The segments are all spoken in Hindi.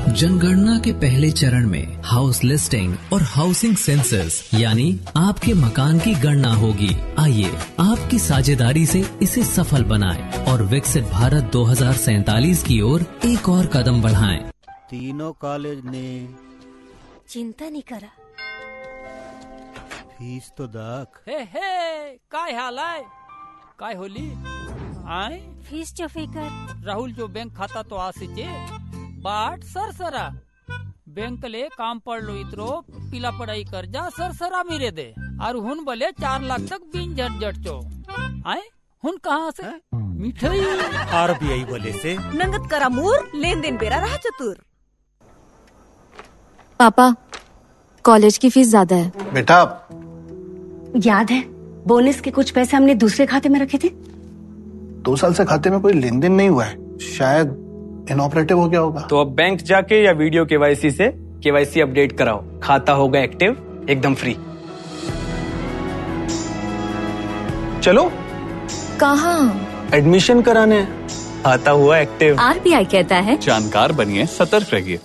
जनगणना के पहले चरण में हाउस लिस्टिंग और हाउसिंग सेंसस यानी आपके मकान की गणना होगी। आइए आपकी साझेदारी से इसे सफल बनाएं और विकसित भारत 2047 की ओर एक और कदम बढ़ाएं। तीनों कॉलेज ने चिंता नहीं करा, फीस तो दाख। हे काय हाल आहे, काय होली आय फीस च फिकर राहुल जो बैंक खाता तो आसीचे बाट सरसरा बैंक ले काम पड़लो इतरो पिला पढ़ाई कर जा सरसरा मेरे दे और हुन बोले 4 लाख तक बिन झट चो आए हुन कहाँ से मिठाई आरबीआई बोले से नंगत करा मूर लेन देन बेरा रहा चतुर। पापा कॉलेज की फीस ज्यादा है। बेटा याद है बोनस के कुछ पैसे हमने दूसरे खाते में रखे थे। 2 साल से खाते में कोई लेन देन नहीं हुआ है, शायद इनऑपरेटिव हो गया होगा। तो अब बैंक जाके या वीडियो केवाईसी से केवाईसी अपडेट कराओ, खाता होगा एक्टिव एकदम फ्री। चलो कहाँ? एडमिशन कराने, खाता हुआ एक्टिव। आरबीआई कहता है जानकार बनिए, सतर्क रहिए।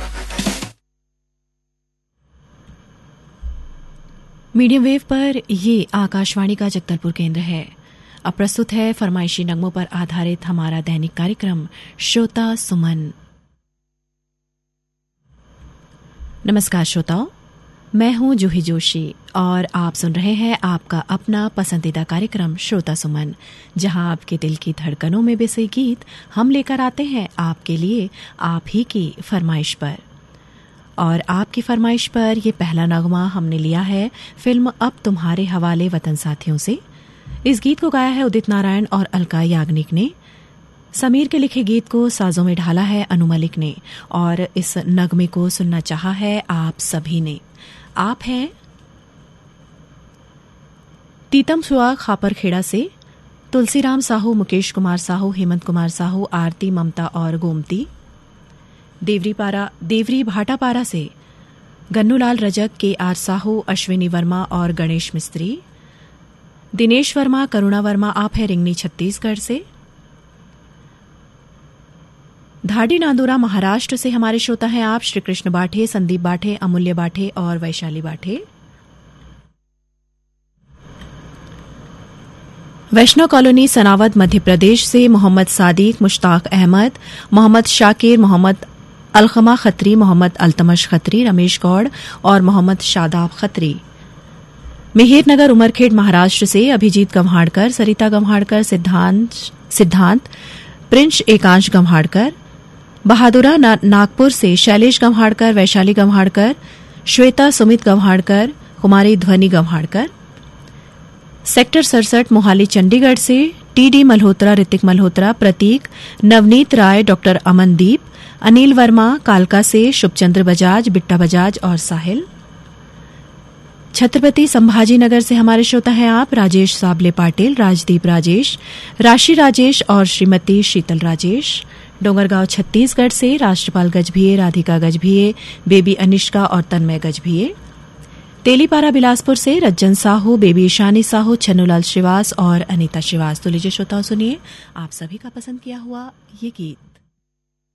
मीडियम वेव पर ये आकाशवाणी का जगदलपुर केंद्र है। अब प्रस्तुत है फरमाइशी नगमों पर आधारित हमारा दैनिक कार्यक्रम श्रोता सुमन। नमस्कार श्रोताओं, मैं हूं जूही जोशी और आप सुन रहे हैं आपका अपना पसंदीदा कार्यक्रम श्रोता सुमन, जहां आपके दिल की धड़कनों में बसे गीत हम लेकर आते हैं आपके लिए आप ही की फरमाइश पर। और आपकी फरमाइश पर ये पहला नगमा हमने लिया है फिल्म अब तुम्हारे हवाले वतन साथियों से। इस गीत को गाया है उदित नारायण और अलका याग्निक ने। समीर के लिखे गीत को साजों में ढाला है अनु मलिक ने और इस नगमे को सुनना चाहा है आप सभी ने। आप हैं तीतम सुआ खापरखेड़ा से, तुलसीराम साहू, मुकेश कुमार साहू, हेमंत कुमार साहू, आरती, ममता और गोमती। देवरी भाटापारा से गन्नूलाल रजक, के आर साहू, अश्विनी वर्मा और गणेश मिस्त्री। दिनेश वर्मा, करुणा वर्मा आप है रिंगनी छत्तीसगढ़ से। धाडी नांदुरा महाराष्ट्र से हमारे श्रोता हैं आप श्री कृष्ण बाठे, संदीप बाठे, अमूल्य बाठे और वैशाली बाठे। वैष्णव कॉलोनी सनावद मध्य प्रदेश से मोहम्मद सादिक, मुश्ताक अहमद, मोहम्मद शाकिर, मोहम्मद अलखमा खत्री, मोहम्मद अल्तमश खत्री, रमेश गौड़ और मोहम्मद शादाब खत्री। मिहिरनगर उमरखेड़ महाराष्ट्र से अभिजीत गम्हाड़कर, सरिता गम्हाड़कर, सिद्धांत प्रिंस एकांश गम्हाड़कर। बहादुरा नागपुर से शैलेश गम्हाड़कर, वैशाली गम्हाड़कर, श्वेता सुमित गम्हाड़कर, कुमारी ध्वनि गम्हाड़कर। सेक्टर 67 मोहाली चंडीगढ़ से टीडी मल्होत्रा, ऋतिक मल्होत्रा, प्रतीक, नवनीत राय, डॉक्टर अमनदीप, अनिल वर्मा कालका से, शुभचंद्र बजाज, बिट्टा बजाज और साहिल। छत्रपति संभाजीनगर से हमारे श्रोता हैं आप राजेश साबले पाटिल, राजदीप राजेश, राशि राजेश और श्रीमती शीतल राजेश। डोंगरगांव छत्तीसगढ़ से राष्ट्रपाल गजभिये, राधिका गजभिये, बेबी अनिष्का और तन्मय गजभिये। तेलीपारा बिलासपुर से रज्जन साहू, बेबी ईशानी साहू, छन्नूलाल श्रीवास और अनीता श्रीवास। तो लीजिए श्रोताओं सुनिए आप सभी का पसंद किया हुआ ये गीत।